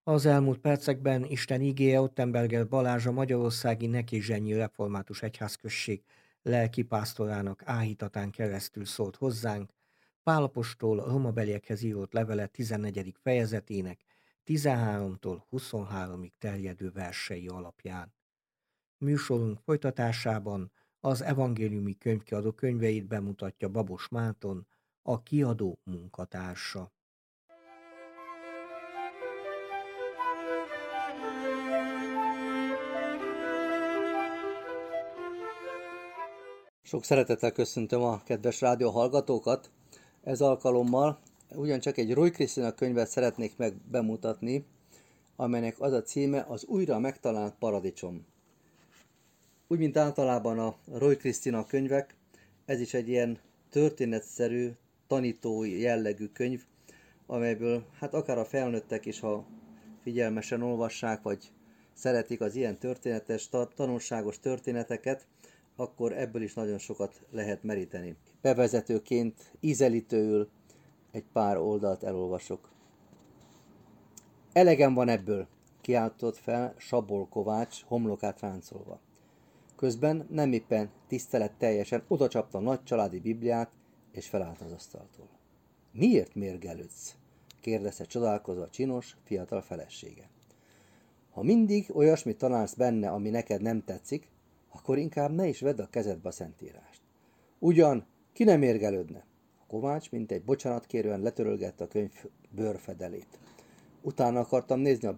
Az elmúlt percekben Isten igéje Ottenberger Balázs, a magyarországi Nekézsenyi Református Egyházközség lelkipásztorának áhítatán keresztül szólt hozzánk Pál apostol a romabeliekhez írott levele 14. fejezetének 13-tól 23-ig terjedő versei alapján. Műsorunk folytatásában az evangéliumi könyvkiadó könyveit bemutatja Babos Márton, a kiadó munkatársa. Sok szeretettel köszöntöm a kedves rádió hallgatókat. Ez alkalommal ugyancsak egy Roy Krisztina könyvet szeretnék bemutatni, amelynek az a címe Az újra megtalált paradicsom. Úgy, mint általában a Roy Krisztina könyvek, ez is egy ilyen történetszerű, tanítói jellegű könyv, amelyből akár a felnőttek is, ha figyelmesen olvassák, vagy szeretik az ilyen történetes, tanulságos történeteket, akkor ebből is nagyon sokat lehet meríteni. Bevezetőként ízelítőül egy pár oldalt elolvasok. Elegem van ebből, kiáltott fel Sabol Kovács, homlokát ráncolva. Közben nem éppen tiszteletteljesen odacsapta a nagy családi bibliát, és felállt az asztaltól. Miért mérgelődsz? Kérdezte csodálkozva a csinos, fiatal felesége. Ha mindig olyasmit találsz benne, ami neked nem tetszik, akkor inkább ne is vedd a kezedbe a Szentírást. Ugyan, ki nem mérgelődne? A Kovács mintegy bocsánatkérően letörölgette a könyv bőrfedelét. Utána akartam nézni a